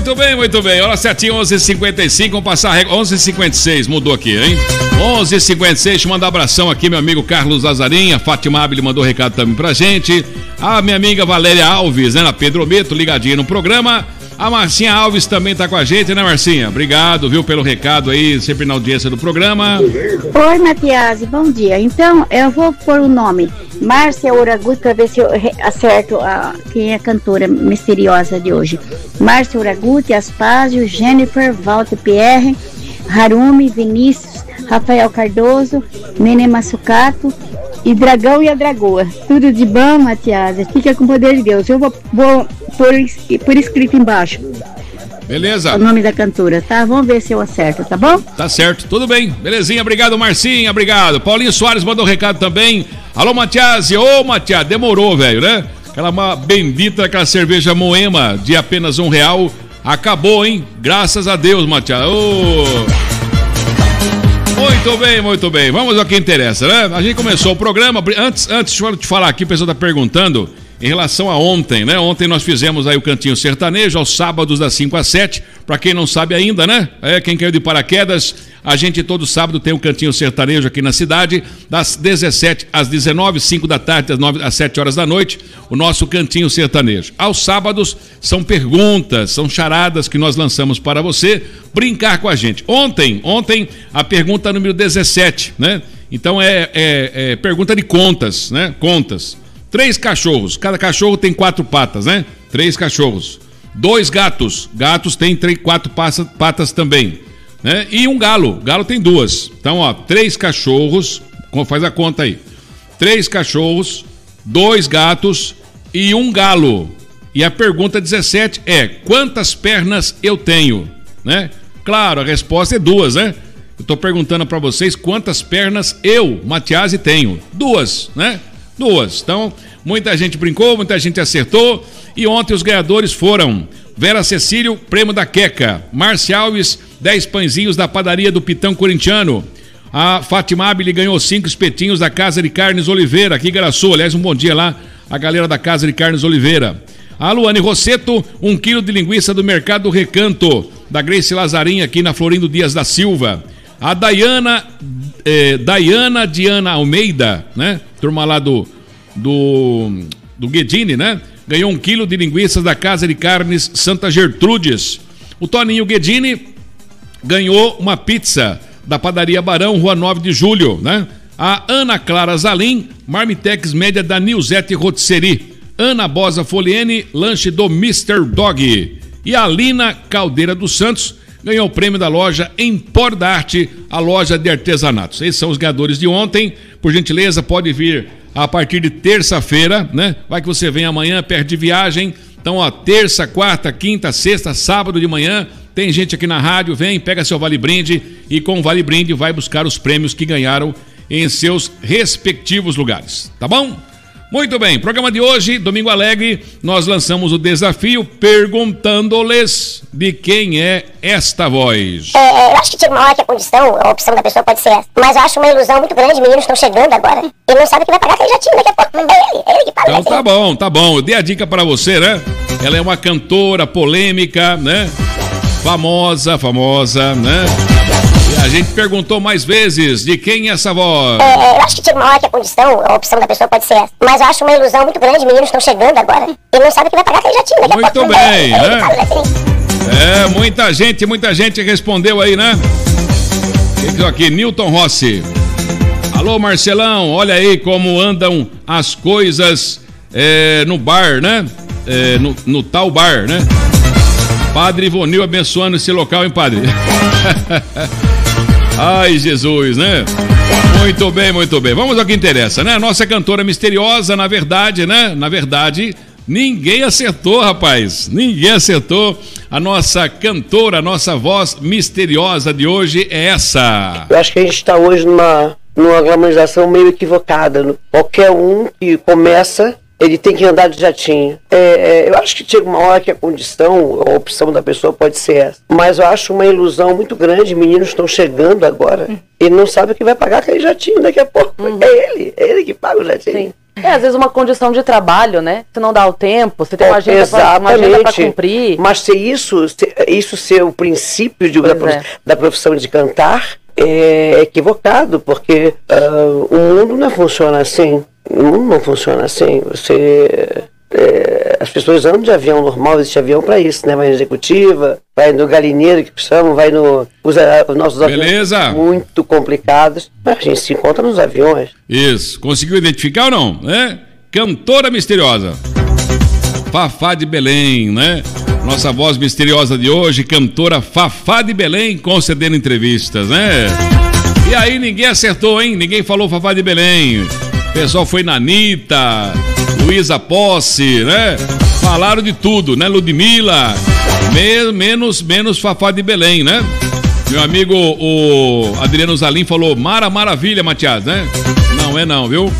Muito bem, muito bem. Hora certinho, 11h55, vamos passar a regra. 11h56, mudou aqui, hein? 11h56, deixa eu mandar um abração aqui, meu amigo Carlos Lazarinha. Fátima Abel mandou recado também pra gente. A minha amiga Valéria Alves, né, na Pedro Meto, ligadinha no programa. A Marcinha Alves também tá com a gente, né, Marcinha? Obrigado, viu, pelo recado aí, sempre na audiência do programa. Oi, Matias, bom dia. Então, eu vou pôr o nome Márcia Uraguti para ver se eu acerto quem é a cantora misteriosa de hoje. Márcia Uraguti, Aspásio, Jennifer, Walter Pierre, Harumi, Vinícius, Rafael Cardoso, Nenê Massucato e Dragão e a Dragoa. Tudo de bom, Matias? Fica com o poder de Deus. Eu vou por escrito embaixo. Beleza. O nome da cantora, tá? Vamos ver se eu acerto, tá bom? Tá certo, tudo bem. Belezinha, obrigado, Marcinha, obrigado. Paulinho Soares mandou um recado também. Alô, Matias. Ô, Matias, demorou, velho, né? Aquela bendita, aquela cerveja Moema de apenas R$1. Acabou, hein? Graças a Deus, Matias. Muito bem, muito bem. Vamos ao que interessa, né? A gente começou o programa. Antes, deixa eu te falar aqui, o pessoal tá perguntando em relação a ontem, né? Ontem nós fizemos aí o Cantinho Sertanejo, aos sábados das 5 às 7. Pra quem não sabe ainda, né? Quem caiu de paraquedas, a gente todo sábado tem um Cantinho Sertanejo aqui na cidade, das 17 às 19, 5 da tarde, das 9 às 7 horas da noite, o nosso Cantinho Sertanejo. Aos sábados são perguntas, são charadas que nós lançamos para você brincar com a gente. Ontem, a pergunta número 17, né? Então é pergunta de contas, né? Contas. 3 cachorros, cada cachorro tem 4 patas, né? 3 cachorros. 2 gatos, gatos têm 4 patas também, né? E um galo tem 2. Então, ó, 3 cachorros, faz a conta aí. 3 cachorros, 2 gatos e um galo. E a pergunta 17 é: quantas pernas eu tenho, né? Claro, a resposta é 2, né? Eu tô perguntando para vocês quantas pernas eu, Matias, tenho. 2, né? 2. Então, muita gente brincou, muita gente acertou. E ontem os ganhadores foram Vera Cecílio, prêmio da Queca. Márcia Alves, 10 pãezinhos da padaria do Pitão Corintiano. A Fátima Abel ganhou 5 espetinhos da Casa de Carnes Oliveira, aqui em Garaçu. Aliás, um bom dia lá, a galera da Casa de Carnes Oliveira. A Luane Rosseto, 1 quilo de linguiça do Mercado Recanto, da Grace Lazarinha, aqui na Florindo Dias da Silva. A Diana Almeida, né? Turma lá do Guedini, né? Ganhou 1 quilo de linguiças da Casa de Carnes Santa Gertrudes. O Toninho Guedini ganhou uma pizza da Padaria Barão, Rua 9 de Julho, né? A Ana Clara Zalim, Marmitex Média da Nilzete Rotisserie. Ana Bosa Foliene, lanche do Mr. Dog. E a Lina Caldeira dos Santos ganhou o prêmio da loja Empor da Arte, a loja de artesanatos. Esses são os ganhadores de ontem. Por gentileza, pode vir a partir de terça-feira, né? Vai que você vem amanhã, perde viagem. Então, ó, terça, quarta, quinta, sexta, sábado de manhã, tem gente aqui na rádio, vem, pega seu Vale Brinde e com o Vale Brinde vai buscar os prêmios que ganharam em seus respectivos lugares, tá bom? Muito bem, programa de hoje, Domingo Alegre, nós lançamos o desafio perguntando-lhes de quem é esta voz. Eu acho que chega uma hora que a opção da pessoa pode ser essa. Mas eu acho uma ilusão muito grande, meninos estão chegando agora. E não sabe que vai pagar aquele jatinho daqui a pouco. É ele que paga. Então tá bom. Eu dei a dica pra você, né? Ela é uma cantora polêmica, né? Famosa, né? A gente perguntou mais vezes de quem é essa voz. Eu acho que chega uma hora que a opção da pessoa pode ser essa. Mas eu acho uma ilusão muito grande, meninos estão chegando agora. E não sabe que vai pagar aquele jatinho daqui a pouco. Muito bem, né? Muita gente respondeu aí, né? Aqui, Newton Rossi. Alô, Marcelão, olha aí como andam as coisas no bar, né? No tal bar, né? Padre Ivonil abençoando esse local, hein, padre? Ai, Jesus, né? Muito bem. Vamos ao que interessa, né? A nossa cantora misteriosa, na verdade, né? Na verdade, ninguém acertou, rapaz. Ninguém acertou. A nossa cantora, a nossa voz misteriosa de hoje é essa. Eu acho que a gente está hoje numa glamorização meio equivocada. Qualquer um que começa, ele tem que andar de jatinho. Eu acho que chega uma hora que a opção da pessoa pode ser essa. Mas eu acho uma ilusão muito grande. Meninos estão chegando agora e não sabe que vai pagar aquele jatinho daqui a pouco. É ele que paga o jatinho. Sim. Às vezes uma condição de trabalho, né? Se não dá o tempo, você tem uma agenda para cumprir. Mas se isso ser o princípio da profissão de cantar, é equivocado, porque o mundo não funciona assim. O mundo não funciona assim. As pessoas andam de avião normal, existe avião para isso, né? Vai na executiva, vai no galinheiro que precisamos, vai no... Usa os nossos aviões muito complicados, mas a gente se encontra nos aviões. Isso. Conseguiu identificar ou não? Cantora misteriosa. Fafá de Belém, né? Nossa voz misteriosa de hoje, cantora Fafá de Belém, concedendo entrevistas, né? E aí ninguém acertou, hein? Ninguém falou Fafá de Belém. O pessoal foi na Anitta, Luísa Posse, né? Falaram de tudo, né? Ludmilla, menos Fafá de Belém, né? Meu amigo, o Adriano Zalim falou Maravilha, Matias, né? Não é não, viu?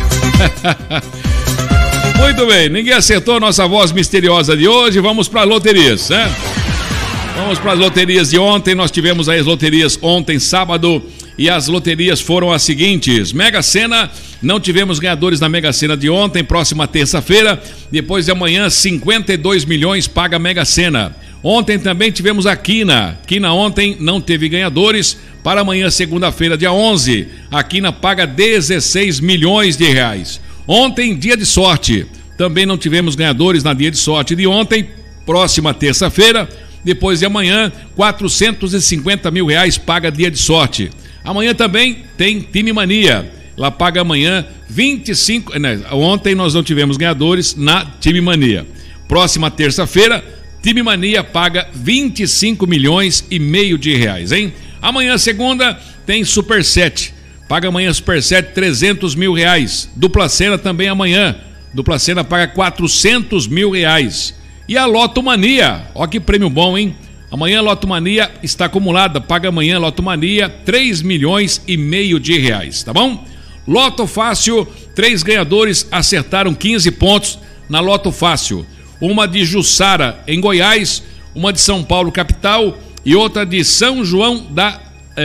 Muito bem, ninguém acertou a nossa voz misteriosa de hoje. Vamos para as loterias, né? Vamos para as loterias de ontem. Nós tivemos aí as loterias ontem, sábado, e as loterias foram as seguintes: Mega Sena, não tivemos ganhadores na Mega Sena de ontem. Próxima terça-feira, depois de amanhã, 52 milhões paga a Mega Sena. Ontem também tivemos a Quina. Quina ontem não teve ganhadores. Para amanhã, segunda-feira, dia 11, a Quina paga 16 milhões de reais. Ontem, dia de sorte. Também não tivemos ganhadores na dia de sorte de ontem. Próxima terça-feira, depois de amanhã, 450 mil reais paga dia de sorte. Amanhã também tem Time Mania. Ela paga amanhã 25... Ontem nós não tivemos ganhadores na Time Mania. Próxima terça-feira, Time Mania paga 25 milhões e meio de reais, hein? Amanhã, segunda, tem Super 7. Paga amanhã Super 7 300 mil reais. Dupla Sena também amanhã. Dupla Sena paga 400 mil reais. E a Loto Mania, ó que prêmio bom, hein? Amanhã a Loto Mania está acumulada. Paga amanhã a Loto Mania 3 milhões e meio de reais, tá bom? Loto Fácil, 3 ganhadores acertaram 15 pontos na Loto Fácil. Uma de Jussara, em Goiás, uma de São Paulo, capital, e outra de São João da...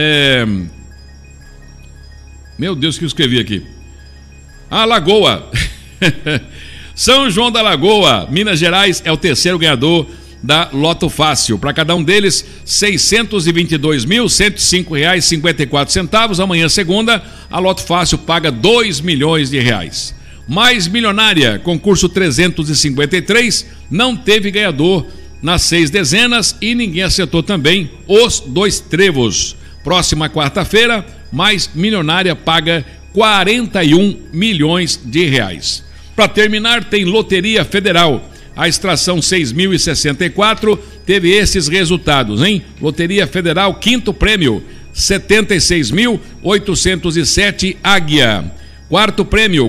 Meu Deus, o que eu escrevi aqui? Lagoa. São João da Lagoa, Minas Gerais, é o terceiro ganhador da Loto Fácil. Para cada um deles, R$ 622.105,54. Amanhã, segunda, a Loto Fácil paga 2 milhões de reais. Mais Milionária, concurso 353, não teve ganhador nas 6 dezenas e ninguém acertou também os 2 trevos. Próxima quarta-feira, Mais Milionária paga 41 milhões de reais. Para terminar, tem Loteria Federal. A extração 6.064 teve esses resultados, hein? Loteria Federal, quinto prêmio, 76.807 Águia. Quarto prêmio,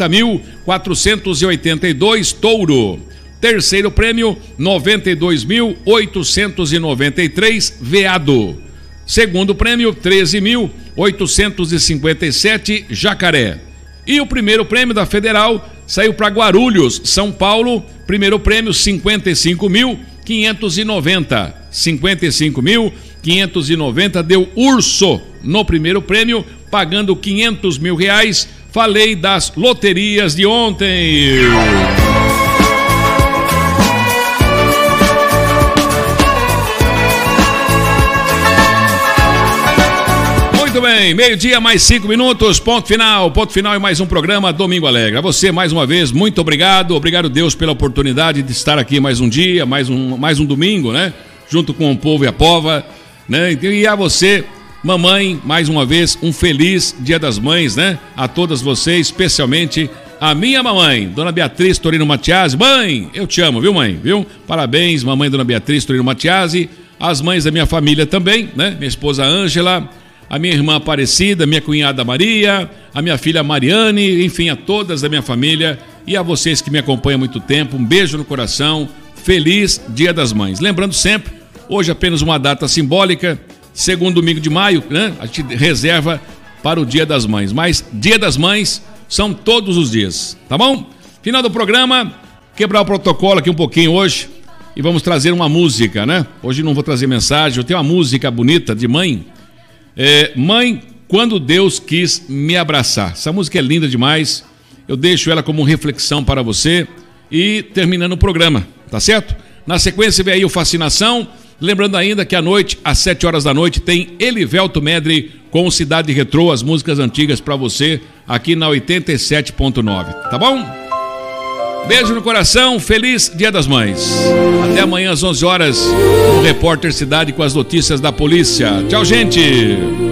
40.482 Touro. Terceiro prêmio, 92.893 Veado. Segundo prêmio, 13.857 Jacaré. E o primeiro prêmio da Federal saiu para Guarulhos, São Paulo. Primeiro prêmio, 55.590. 55.590 deu Urso no primeiro prêmio, pagando 500 mil reais. Falei das loterias de ontem. Muito bem, meio-dia, mais 5 minutos, ponto final e mais um programa Domingo Alegre. A você, mais uma vez, muito obrigado, Deus pela oportunidade de estar aqui mais um dia, mais um domingo, né? Junto com o povo e a pova, né? E a você, mamãe, mais uma vez, um feliz Dia das Mães, né? A todas vocês, especialmente a minha mamãe, Dona Beatriz Torino Matiasi. Mãe, eu te amo, viu, mãe? Viu? Parabéns, mamãe Dona Beatriz Torino Matiasi. As mães da minha família também, né? Minha esposa Ângela, a minha irmã Aparecida, minha cunhada Maria, a minha filha Mariane, enfim, a todas da minha família e a vocês que me acompanham há muito tempo, um beijo no coração, feliz Dia das Mães. Lembrando sempre, hoje apenas uma data simbólica, segundo domingo de maio, né? A gente reserva para o Dia das Mães, mas Dia das Mães são todos os dias, tá bom? Final do programa, quebrar o protocolo aqui um pouquinho hoje e vamos trazer uma música, né? Hoje não vou trazer mensagem, eu tenho uma música bonita de mãe. Mãe, quando Deus quis me abraçar. Essa música é linda demais eu deixo ela como reflexão para você e terminando o programa, tá certo? Na sequência vem aí o Fascinação, lembrando ainda que à noite, às 7 horas da noite, tem Elivelto Medley com Cidade Retrô, as músicas antigas para você, aqui na 87.9, tá bom? Beijo no coração, feliz Dia das Mães. Até amanhã às 11 horas, o Repórter Cidade com as notícias da polícia. Tchau, gente!